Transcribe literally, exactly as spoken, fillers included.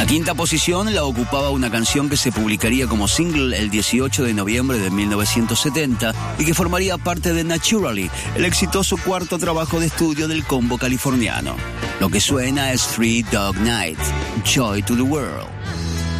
La quinta posición la ocupaba una canción que se publicaría como single el dieciocho de noviembre de mil novecientos setenta y que formaría parte de Naturally, el exitoso cuarto trabajo de estudio del combo californiano. Lo que suena es Three Dog Night, Joy to the World.